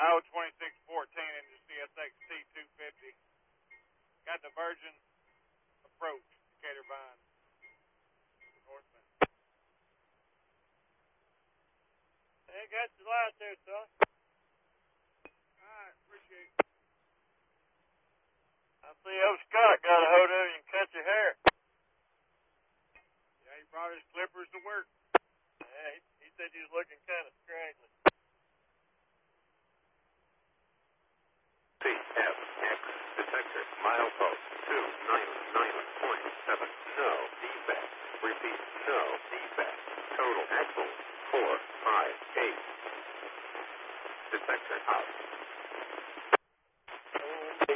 IO 2614 into CSX T250. Got diversion approach, Decatur Vine. Northbound. Hey, got your light there, son. Alright, appreciate it. I see old Scott got a hold of you and cut your hair. Yeah, he brought his clippers to work. Yeah, he said you was looking kind of scraggly. CFX detector milepost 299.7. No defect. Repeat, no defect. Total axle 458. Detector out.